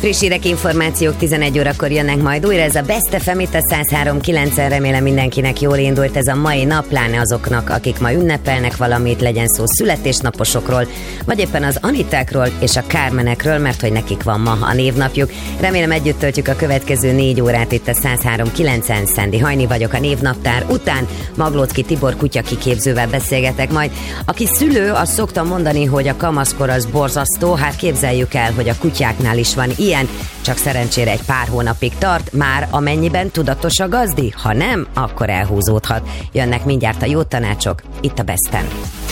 Friss hírek, információk 11 órakor jönnek majd újra. Ez a Best FM, itt a 103.9-en. Remélem mindenkinek jól indult ez a mai nap, pláne azoknak, akik ma ünnepelnek valamit, legyen szó születésnaposokról, vagy éppen az Anitákról és a Kármenekről, mert hogy nekik van ma a névnapjuk. Remélem együtt töltjük a következő 4 órát itt a 103.9-en. Szendi Hajni vagyok, a névnaptár után Maglóczky Tibor kutyakiképzővel beszélgetek majd. Aki szülő, azt szoktam mondani, hogy a kamaszkor az borzasztó, hát képzeljük el, hogy a kutyáknál is van ilyen, csak szerencsére egy pár hónapig tart, már amennyiben tudatos a gazdi, ha nem, akkor elhúzódhat. Jönnek mindjárt a jó tanácsok, itt a Besten.